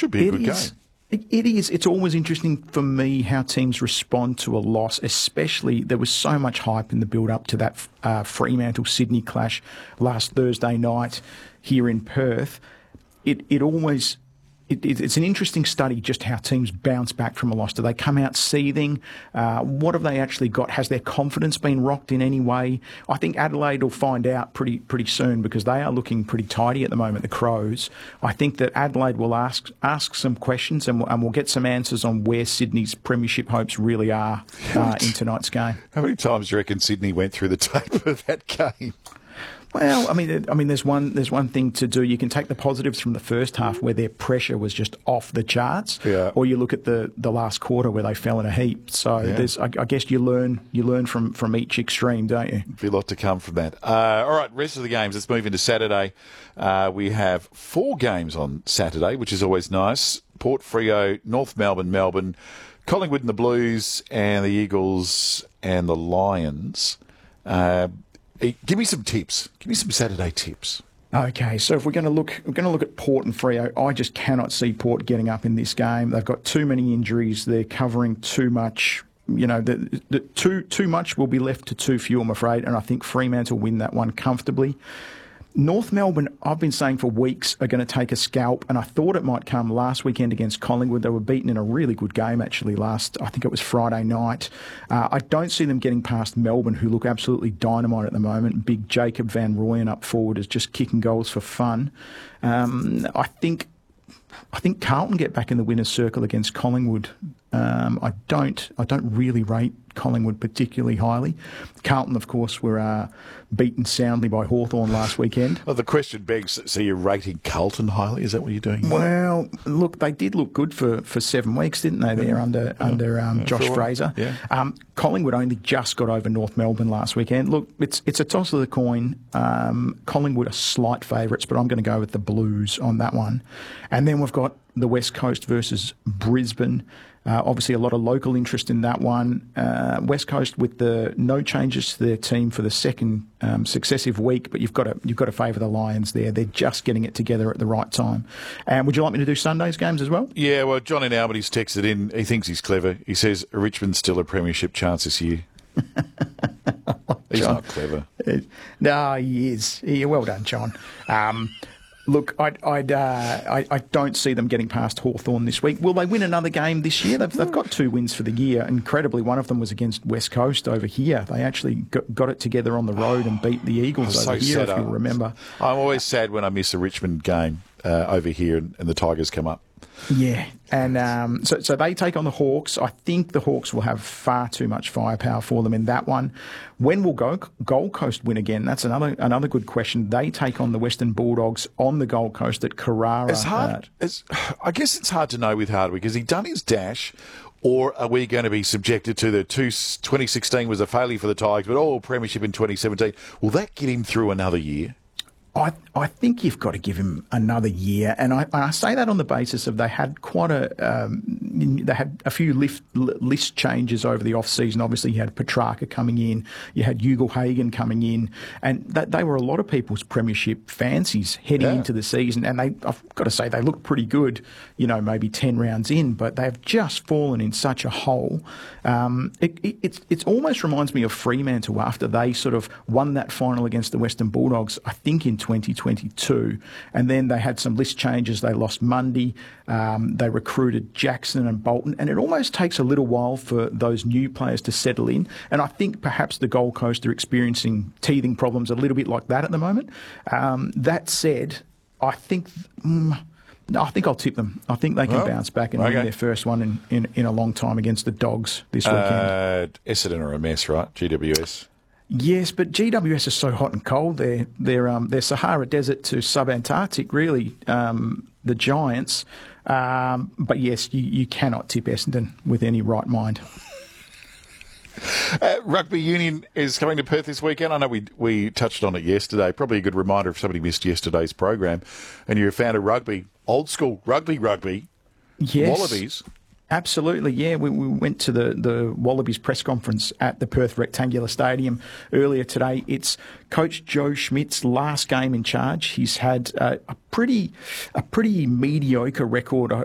Should be a good game. It is. It's always interesting for me how teams respond to a loss, especially there was so much hype in the build-up to that Fremantle-Sydney clash last Thursday night here in Perth. It's an interesting study just how teams bounce back from a loss. Do they come out seething? What have they actually got? Has their confidence been rocked in any way? I think Adelaide will find out pretty soon because they are looking pretty tidy at the moment, the Crows. I think that Adelaide will ask some questions and we'll get some answers on where Sydney's premiership hopes really are in tonight's game. How many times do you reckon Sydney went through the tape of that game? Well, I mean, there's one thing to do. You can take the positives from the first half where their pressure was just off the charts, or you look at the last quarter where they fell in a heap. So I guess you learn from each extreme, don't you? Be a lot to come from that. All right, rest of the games. Let's move into Saturday. We have 4 games on Saturday, which is always nice. Port Freo, North Melbourne, Melbourne, Collingwood and the Blues, and the Eagles and the Lions. Give me some tips. Give me some Saturday tips. Okay, so if we're going to look at Port and Freo, I just cannot see Port getting up in this game. They've got too many injuries. They're covering too much. You know, too much will be left to too few, I'm afraid, and I think Fremantle win that one comfortably. North Melbourne, I've been saying for weeks, are going to take a scalp, and I thought it might come last weekend against Collingwood. They were beaten in a really good game, actually, I think it was Friday night. I don't see them getting past Melbourne, who look absolutely dynamite at the moment. Big Jacob Van Rooyen up forward is just kicking goals for fun. I think Carlton get back in the winner's circle against Collingwood. I don't really rate Collingwood particularly highly. Carlton, of course, were beaten soundly by Hawthorn last weekend. Well, the question begs, so you're rating Carlton highly? Is that what you're doing? Well, look, they did look good for 7 weeks, didn't they, there under Josh Fraser? Yeah. Collingwood only just got over North Melbourne last weekend. Look, it's a toss of the coin. Collingwood are slight favourites, but I'm going to go with the Blues on that one. And then we've got the West Coast versus Brisbane. Obviously, a lot of local interest in that one. West Coast with the no changes to their team for the second successive week, but you've got to favour the Lions there. They're just getting it together at the right time. And would you like me to do Sunday's games as well? Yeah, well, John in Albert's texted in. He thinks he's clever. He says Richmond's still a premiership chance this year. He's not clever. No, he is. Yeah, well done, John. Look, I don't see them getting past Hawthorn this week. Will they win another game this year? They've got 2 wins for the year. Incredibly, one of them was against West Coast over here. They actually got it together on the road and beat the Eagles over here, if you'll remember. I'm always sad when I miss a Richmond game over here and the Tigers come up. Yeah, and so they take on the Hawks. I think the Hawks will have far too much firepower for them in that one. When will Gold Coast win again? That's another good question. They take on the Western Bulldogs on the Gold Coast at Carrara. It's hard. I guess it's hard to know with Hardwick. Has he done his dash? Or are we going to be subjected to the 2016 was a failure for the Tigers, but premiership in 2017? Will that get him through another year? I think you've got to give him another year, and I say that on the basis of they had a few list changes over the off season. Obviously, you had Petrarca coming in, you had Ugle-Hagan coming in, and they were a lot of people's premiership fancies heading into the season. And I've got to say they look pretty good, maybe 10 rounds in, but they've just fallen in such a hole. It almost reminds me of Fremantle after they sort of won that final against the Western Bulldogs, I think in 2022, and then they had some list changes. They lost Mundy, they recruited Jackson and Bolton, and it almost takes a little while for those new players to settle in, and I think perhaps the Gold Coast are experiencing teething problems a little bit like that at the moment. That said, I think I'll tip them. I think they can bounce back and win their first one in a long time against the Dogs this weekend. Essendon are a mess, right? GWS. Yes, but GWS is so hot and cold. They're Sahara Desert to subantarctic, really, the Giants. But yes, you cannot tip Essendon with any right mind. Rugby Union is coming to Perth this weekend. I know we touched on it yesterday. Probably a good reminder if somebody missed yesterday's program and you're a fan of rugby, old school rugby, yes. Wallabies. Absolutely, yeah. We went to the Wallabies press conference at the Perth Rectangular Stadium earlier today. It's Coach Joe Schmidt's last game in charge. He's had a pretty mediocre record